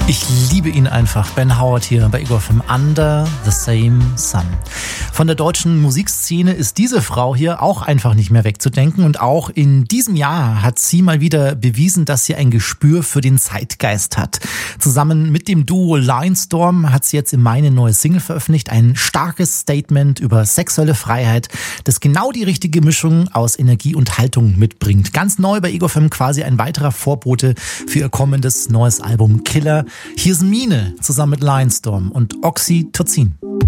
Ich liebe ihn einfach. Ben Howard hier bei Ego FM Under the Same Sun. Von der deutschen Musikszene ist diese Frau hier auch einfach nicht mehr wegzudenken. Und auch in diesem Jahr hat sie mal wieder bewiesen, dass sie ein Gespür für den Zeitgeist hat. Zusammen mit dem Duo Lionstorm hat sie jetzt im Mai eine neue Single veröffentlicht. Ein starkes Statement über sexuelle Freiheit, das genau die richtige Mischung aus Energie und Haltung mitbringt. Ganz neu bei Ego FM, quasi ein weiterer Vorbote für ihr kommendes neues Album Killer. Hier ist Mine zusammen mit Lionstorm und Oxytocin.